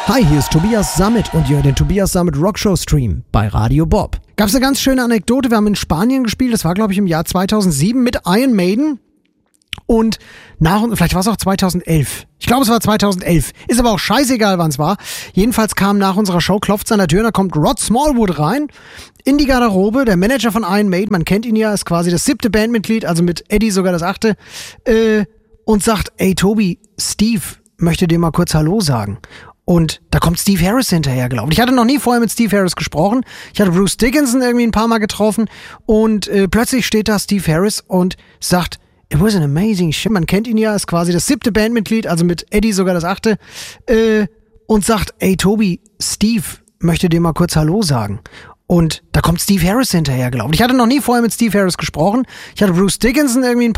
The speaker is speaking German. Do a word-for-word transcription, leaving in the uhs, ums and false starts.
Hi, hier ist Tobias Sammet und ihr hört den Tobias Sammet Rockshow Stream bei Radio Bob. Gab's eine ganz schöne Anekdote, wir haben in Spanien gespielt, das war glaube ich im Jahr zweitausendsieben mit Iron Maiden und nach und vielleicht war es auch zweitausendelf. Ich glaube es war zweitausendelf, ist aber auch scheißegal wann es war. Jedenfalls kam nach unserer Show, klopft's an der Tür, da kommt Rod Smallwood rein in die Garderobe, der Manager von Iron Maiden, man kennt ihn ja, ist quasi das siebte Bandmitglied, also mit Eddie sogar das achte, äh, und sagt, ey Tobi, Steve möchte dir mal kurz Hallo sagen. Und da kommt Steve Harris hinterher gelaufen. Ich hatte noch nie vorher mit Steve Harris gesprochen. Ich hatte Bruce Dickinson irgendwie ein paar Mal getroffen. Und äh, plötzlich steht da Steve Harris und sagt, it was an amazing show. Man kennt ihn ja, ist quasi das siebte Bandmitglied, also mit Eddie sogar das achte. Äh, und sagt, ey Tobi, Steve möchte dir mal kurz Hallo sagen. Und da kommt Steve Harris hinterher gelaufen. Ich hatte noch nie vorher mit Steve Harris gesprochen. Ich hatte Bruce Dickinson irgendwie ein paar